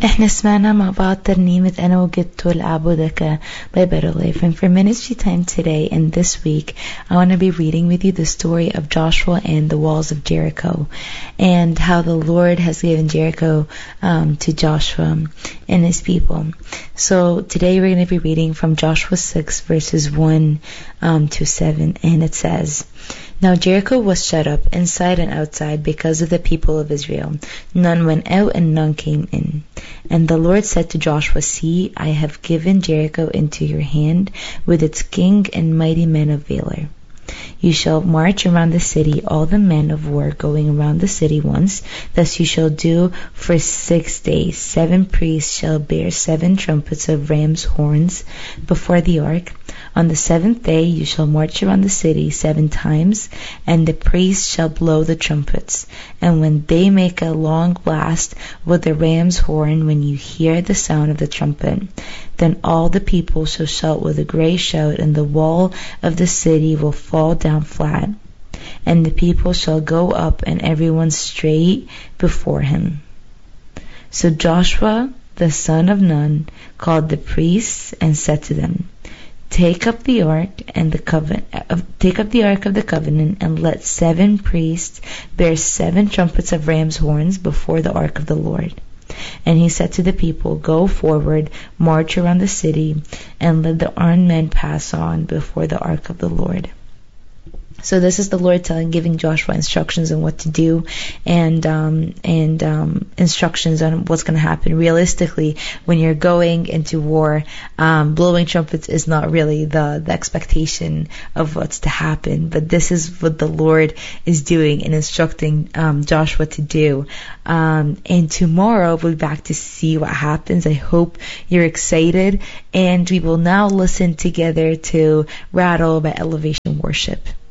احنا سمعنا مع بعض ترنيمة أنا وجدت لأعبدك by Better Life. And for ministry time today and this week, I want to be reading with you the story of Joshua and the walls of Jericho, and how the Lord has given Jericho to Joshua and his people. So today we're going to be reading from Joshua 6 verses 1 to 7, and it says, Now Jericho was shut up inside and outside because of the people of Israel. None went out and none came in. And the Lord said to Joshua, See, I have given Jericho into your hand with its king and mighty men of valor. You shall march around the city, all the men of war going around the city once. Thus you shall do for 6 days. 7 priests shall bear 7 trumpets of ram's horns before the ark. On the 7th day you shall march around the city 7 times, and the priests shall blow the trumpets. And when they make a long blast with the ram's horn, when you hear the sound of the trumpet, then all the people shall shout with a great shout, and the wall of the city will fall down flat, and the people shall go up, and everyone straight before him. So Joshua the son of Nun called the priests and said to them, Take up the ark of the covenant, and let 7 priests bear 7 trumpets of ram's horns before the ark of the Lord. And he said to the people, Go forward, march around the city, and let the armed men pass on before the ark of the Lord. So this is the Lord giving Joshua instructions on what to do, and instructions on what's going to happen. Realistically, when you're going into war, blowing trumpets is not really the expectation of what's to happen. But this is what the Lord is doing and instructing Joshua to do. And tomorrow we'll be back to see what happens. I hope you're excited, and we will now listen together to Rattle by Elevation Worship.